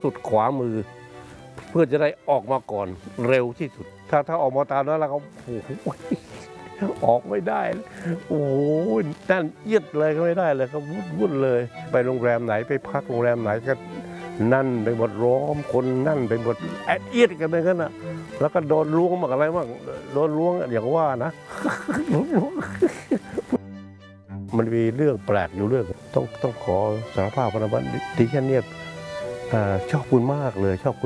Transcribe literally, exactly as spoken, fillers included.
สุดขวามือเพื่อจะได้ออกมาก่อนเร็วที่สุดถ้าถ้าออกมาตามนั้นแล้วก็โอ้โหออกไม่ได้โอ้โหนั่นเอียดเลยก็ไม่ได้เลยก็วุ่นวุ่นเลยไปโรงแรมไหนไปพักโรงแรมไหนก็นั่นไปหมดร้อมคนนั่นไปหมดแอดเอียดกันไปกันนะแล้วก็โดนล้วงมากอะไรบ้างโดนล้วงอย่างว่านะมันมีเรื่องแปลกอยู่เรื่องต้องต้องขอสารภาพนะว่าดิฉันเนี่ยชอบคุณมากเลยชอบ